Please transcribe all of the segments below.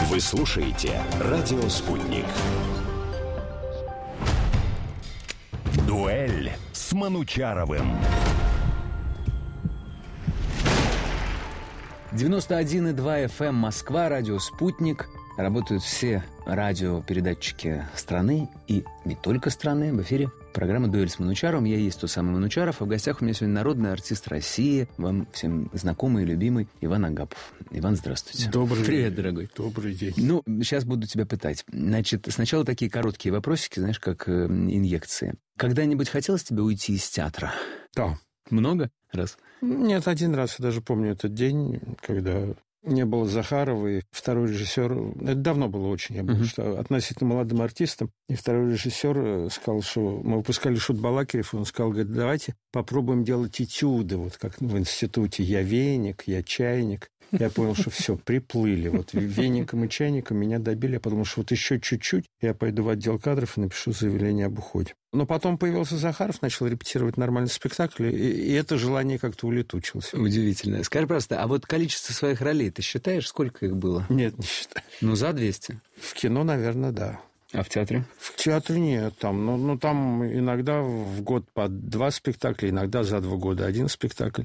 Вы слушаете «Радио Спутник». Дуэль с Манучаровым. 91,2 FM Москва, радио «Спутник». Работают все радиопередатчики страны и не только страны. В эфире программа «Дуэль с Манучаровым». Я есть тот самый Манучаров, а в гостях у меня сегодня народный артист России, вам всем знакомый и любимый Иван Агапов. Иван, здравствуйте. Добрый день. Привет, дорогой. Добрый день. Ну, сейчас буду тебя пытать. Значит, сначала такие короткие вопросики, знаешь, как инъекции. Когда-нибудь хотелось тебе уйти из театра? Да. Много раз? Нет, один раз я даже помню этот день, когда не было Захарова, и второй режиссер... Это давно было очень, я был относительно молодым артистом, и второй режиссер сказал, что мы выпускали Шут-Балакирев, он сказал, говорит, давайте попробуем делать этюды, вот как в институте. Я веник, я чайник. Я понял, что все, приплыли. Вот веником и чайником меня добили. Я подумал, что вот еще чуть-чуть, я пойду в отдел кадров и напишу заявление об уходе. Но потом появился Захаров, начал репетировать нормальный спектакль, и это желание как-то улетучилось. Удивительно. Скажи просто, а вот количество своих ролей ты считаешь, сколько их было? Нет, не считаю. Ну, за 200? В кино, наверное, да. А в театре? В театре нет. Там, там иногда в год по 2 спектакля, иногда за 2 года 1 спектакль.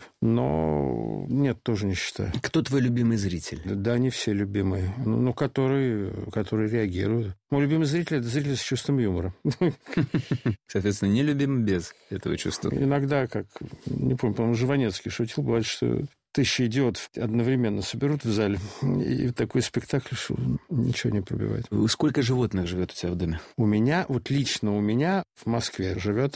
Но нет, тоже не считаю. Кто твой любимый зритель? Да, не все любимые. которые реагируют. Мой любимый зритель – это зритель с чувством юмора. Соответственно, не любимый без этого чувства. Иногда, как, не помню, по-моему, Жванецкий шутил, бывает, что 1000 идиотов одновременно соберут в зале, и такой спектакль, что ничего не пробивает. Сколько животных живет у тебя в доме? У меня, вот лично у меня в Москве живет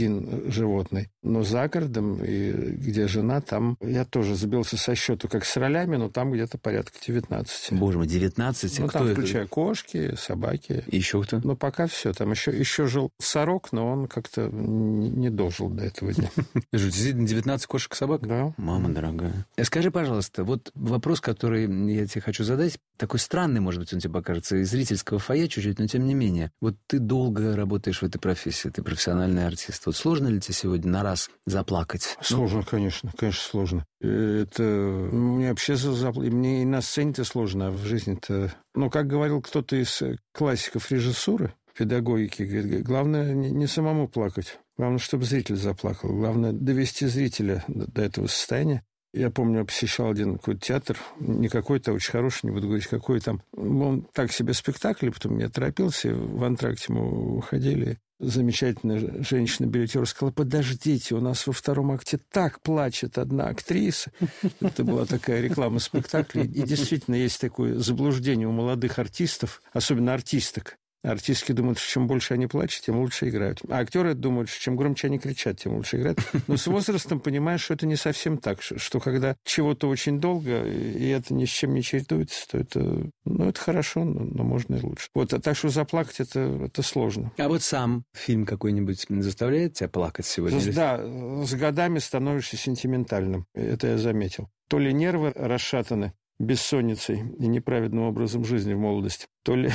1 животный, но за городом, и где жена, там я тоже сбился со счету, как с ролями, но там где-то порядка 19. Боже мой, 19? Ну, кто там, это? включая кошки, собаки. И еще кто? Ну, пока все. Там еще жил сорок, но он как-то не дожил до этого дня. Действительно, 19 кошек и собак? Да. Мама дорогая. Скажи, пожалуйста, вот вопрос, который я тебе хочу задать, такой странный, может быть, он тебе покажется, из зрительского фойе чуть-чуть, но тем не менее. Вот ты долго работаешь в этой профессии, ты профессиональный артист. Вот сложно ли тебе сегодня на раз заплакать? Сложно, конечно сложно. Это мне вообще мне и на сцене-то сложно, а в жизни-то... Ну, как говорил кто-то из классиков режиссуры, педагогики, говорит, главное не самому плакать, главное, чтобы зритель заплакал, главное довести зрителя до этого состояния. Я помню, я посещал один какой-то театр, не какой-то, очень хороший, не буду говорить, какой там. Он так себе спектакль, потом я торопился, в антракте мы уходили. Замечательная женщина-билетер сказала, подождите, у нас во 2 акте так плачет одна актриса. Это была такая реклама спектакля. И действительно есть такое заблуждение у молодых артистов, особенно артисток. Артистки думают, что чем больше они плачут, тем лучше играют. А актеры думают, что чем громче они кричат, тем лучше играют. Но с возрастом понимаешь, что это не совсем так, что когда чего-то очень долго, и это ни с чем не чередуется, то это, это хорошо, но можно и лучше. Вот, так что заплакать это сложно. А вот сам фильм какой-нибудь заставляет тебя плакать сегодня? Да, с годами становишься сентиментальным. Это я заметил. То ли нервы расшатаны бессонницей и неправедным образом жизни в молодости, то ли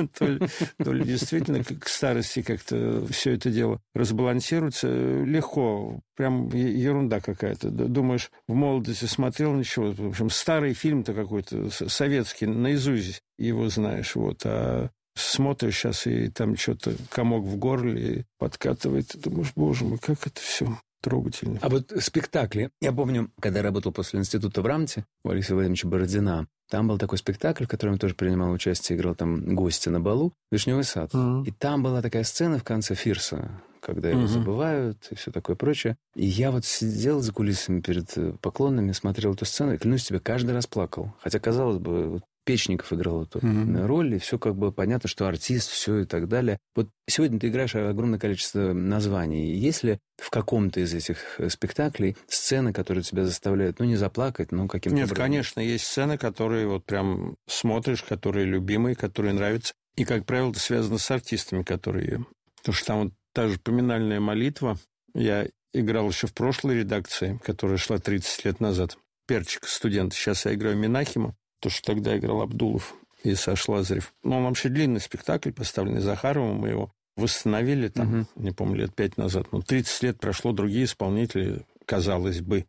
действительно к старости как-то все это дело разбалансируется легко, прям ерунда какая-то. Думаешь, в молодости смотрел ничего, в общем, старый фильм-то какой-то советский, наизусть его знаешь, вот, а смотришь сейчас, и там что-то комок в горле подкатывает, ты думаешь, боже мой, как это все трогательно. А вот спектакли. Я помню, когда я работал после института в РАМТе у Алексея Владимировича Бородина, там был такой спектакль, в котором я тоже принимал участие, играл там гостя на балу, «Вишневый сад». И там была такая сцена в конце Фирса, когда его забывают и все такое прочее. И я вот сидел за кулисами перед поклонами, смотрел эту сцену, и, клянусь тебе, каждый раз плакал. Хотя, казалось бы, Печников играл эту роль, и все как бы понятно, что артист, все и так далее. Вот сегодня ты играешь огромное количество названий. Есть ли в каком-то из этих спектаклей сцены, которые тебя заставляют, не заплакать, но каким-то Нет, образом? конечно, есть сцены, которые вот прям смотришь, которые любимые, которые нравятся. И, как правило, это связано с артистами, которые... Потому что там вот та же поминальная молитва. Я играл еще в прошлой редакции, которая шла 30 лет назад. Перчик, студент. Сейчас я играю Минахима. То, что тогда играл Абдулов и Саша Лазарев. Он вообще длинный спектакль, поставленный Захаровым. Мы его восстановили там, не помню, лет 5 назад. 30 лет прошло, другие исполнители, казалось бы,